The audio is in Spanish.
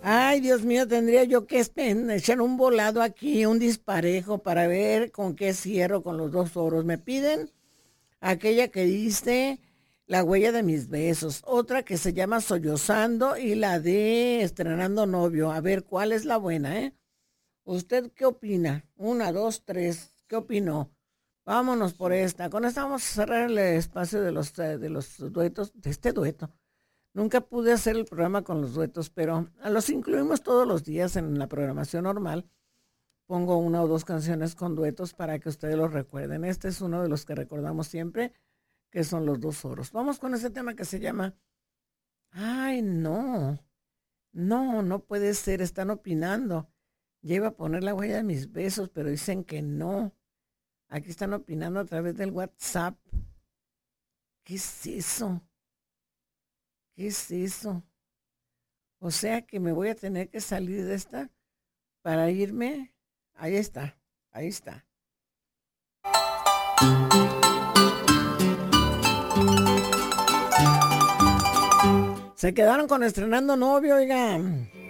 Ay, Dios mío, tendría yo que echar un volado aquí, un disparejo para ver con qué cierro con los dos oros. Me piden aquella que dice La huella de mis besos, otra que se llama Sollozando y la de Estrenando novio. A ver, ¿cuál es la buena, eh? ¿Usted qué opina? Una, dos, tres. ¿Qué opinó? Vámonos por esta. Con esta vamos a cerrar el espacio de los duetos, de este dueto. Nunca pude hacer el programa con los duetos, pero los incluimos todos los días en la programación normal. Pongo una o dos canciones con duetos para que ustedes los recuerden. Este es uno de los que recordamos siempre, que son los dos oros. Vamos con ese tema que se llama Ay, no, no puede ser, están opinando. Ya iba a poner la huella de mis besos, pero dicen que no. Aquí están opinando a través del WhatsApp. ¿Qué es eso? ¿Qué es eso? O sea que me voy a tener que salir de esta para irme. Ahí está, ahí está. Se quedaron con Estrenando novio, oigan.